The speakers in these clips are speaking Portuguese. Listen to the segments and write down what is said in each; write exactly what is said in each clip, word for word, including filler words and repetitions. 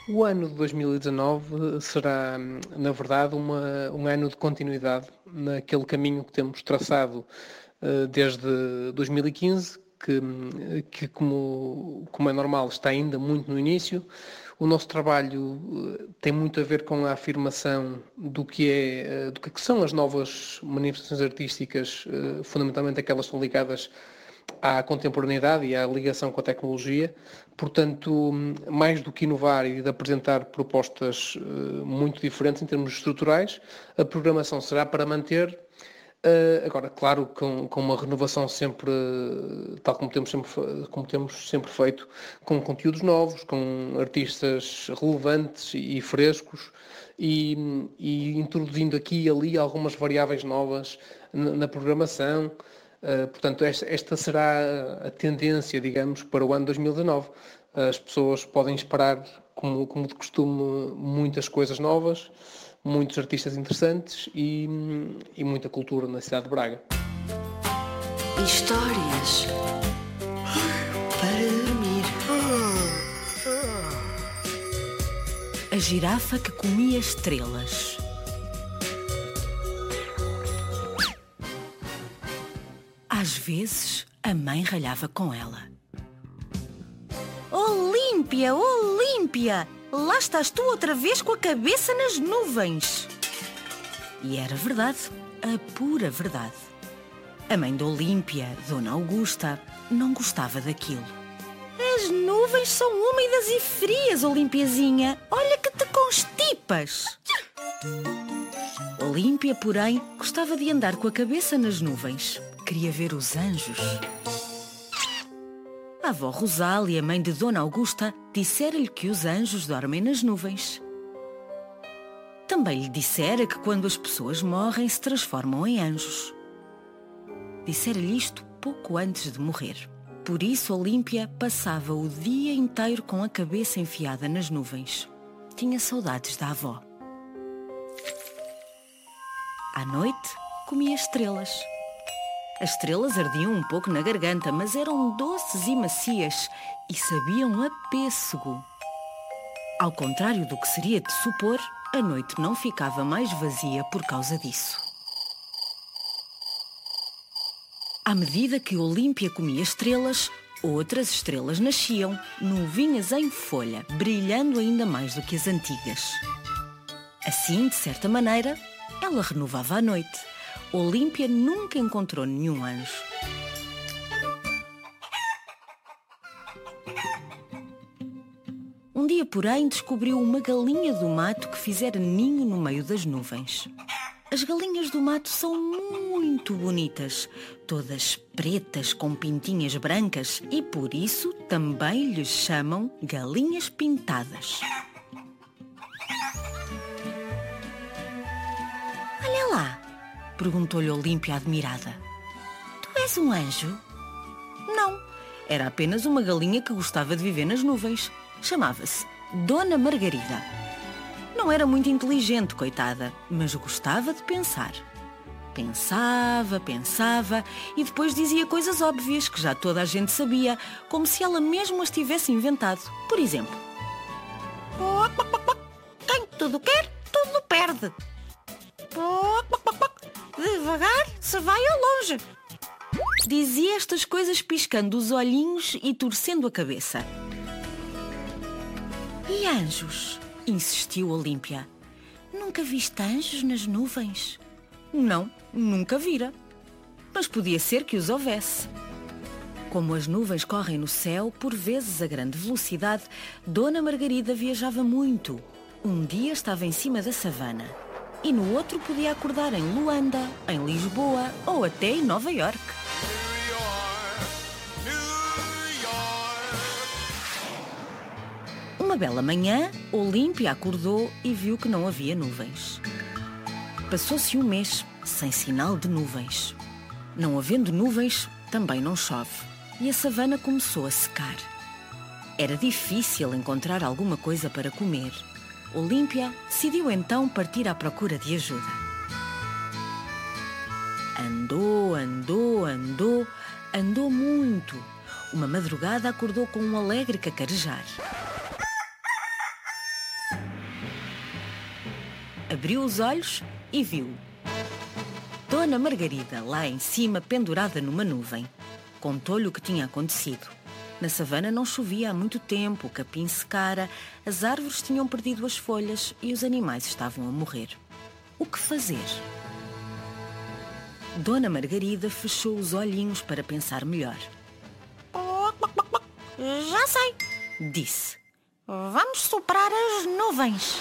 O ano de dois mil e dezanove será, hum, na verdade, uma, um ano de continuidade naquele caminho que temos traçado eh, desde dois mil e quinze, que, hum, que como, como é normal, está ainda muito no início. O nosso trabalho eh, tem muito a ver com a afirmação do que é, eh, do que é que são as novas manifestações artísticas, eh, fundamentalmente aquelas que estão ligadas à contemporaneidade e à ligação com a tecnologia. Portanto, mais do que inovar e de apresentar propostas eh, muito diferentes em termos estruturais, a programação será para manter. Uh, agora, claro, com, com uma renovação sempre, uh, tal como temos sempre, como temos sempre feito, com conteúdos novos, com artistas relevantes e, e frescos, e, e introduzindo aqui e ali algumas variáveis novas na, na programação. Uh, portanto, esta, esta será a tendência, digamos, para o ano dois mil e dezanove. As pessoas podem esperar, como, como de costume, muitas coisas novas, muitos artistas interessantes e, e muita cultura na cidade de Braga. Histórias para dormir. A girafa que comia estrelas. Às vezes, a mãe ralhava com ela. Olímpia, Olímpia! Lá estás tu outra vez com a cabeça nas nuvens. E era verdade, a pura verdade. A mãe de Olímpia, Dona Augusta, não gostava daquilo. As nuvens são úmidas e frias, Olimpiazinha. Olha que te constipas. Olímpia, porém, gostava de andar com a cabeça nas nuvens. Queria ver os anjos. A avó Rosália, mãe de Dona Augusta, dissera-lhe que os anjos dormem nas nuvens. Também lhe dissera que quando as pessoas morrem se transformam em anjos. Dissera-lhe isto pouco antes de morrer. Por isso Olímpia passava o dia inteiro com a cabeça enfiada nas nuvens. Tinha saudades da avó. À noite, comia estrelas. As estrelas ardiam um pouco na garganta, mas eram doces e macias e sabiam a pêssego. Ao contrário do que seria de supor, a noite não ficava mais vazia por causa disso. À medida que Olímpia comia estrelas, outras estrelas nasciam, novinhas em folha, brilhando ainda mais do que as antigas. Assim, de certa maneira, ela renovava a noite. Olímpia nunca encontrou nenhum anjo. Um dia, porém, descobriu uma galinha do mato que fizera ninho no meio das nuvens. As galinhas do mato são muito bonitas, todas pretas com pintinhas brancas e por isso também lhes chamam galinhas pintadas. Olha lá, perguntou-lhe Olímpia admirada. Tu és um anjo? Não, era apenas uma galinha que gostava de viver nas nuvens. Chamava-se Dona Margarida. Não era muito inteligente, coitada, mas gostava de pensar. Pensava, pensava e depois dizia coisas óbvias que já toda a gente sabia, como se ela mesma as tivesse inventado. Por exemplo, quem tudo quer, tudo perde. Devagar se vai ao longe. Dizia estas coisas piscando os olhinhos e torcendo a cabeça. E anjos? Insistiu Olímpia. Nunca viste anjos nas nuvens? Não, nunca vira. Mas podia ser que os houvesse. Como as nuvens correm no céu, por vezes a grande velocidade, Dona Margarida viajava muito. Um dia estava em cima da savana e no outro podia acordar em Luanda, em Lisboa ou até em Nova Iorque. Uma bela manhã, Olímpia acordou e viu que não havia nuvens. Passou-se um mês sem sinal de nuvens. Não havendo nuvens, também não chove. E a savana começou a secar. Era difícil encontrar alguma coisa para comer. Olímpia decidiu então partir à procura de ajuda. Andou, andou, andou, andou muito. Uma madrugada acordou com um alegre cacarejar. Abriu os olhos e viu Dona Margarida lá em cima, pendurada numa nuvem. Contou-lhe o que tinha acontecido. Na savana não chovia há muito tempo, o capim secara, as árvores tinham perdido as folhas e os animais estavam a morrer. O que fazer? Dona Margarida fechou os olhinhos para pensar melhor. Já sei, Disse. vamos soprar as nuvens.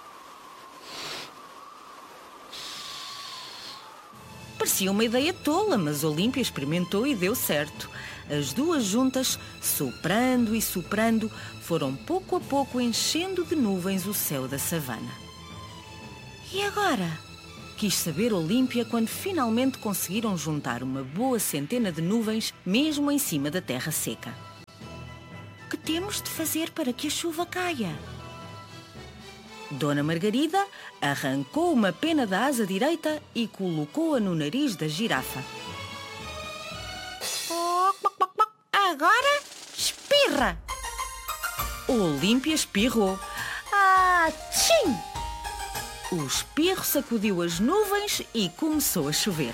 Parecia uma ideia tola, mas Olímpia experimentou e deu certo. As duas juntas, soprando e soprando, foram pouco a pouco enchendo de nuvens o céu da savana. E agora? Quis saber Olímpia quando finalmente conseguiram juntar uma boa centena de nuvens, mesmo em cima da terra seca. O que temos de fazer para que a chuva caia? Dona Margarida arrancou uma pena da asa direita e colocou-a no nariz da girafa. Agora, espirra! Olímpia espirrou. Ah, tchim! O espirro sacudiu as nuvens e começou a chover.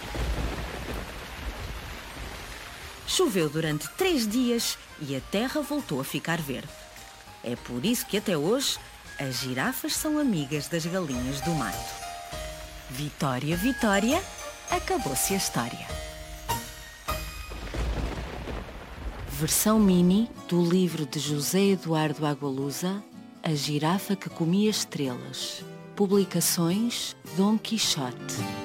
Choveu durante três dias e a terra voltou a ficar verde. É por isso que até hoje as girafas são amigas das galinhas do mato. Vitória, Vitória, acabou-se a história. Versão mini do livro de José Eduardo Agualusa, A Girafa que Comia Estrelas. Publicações Dom Quixote.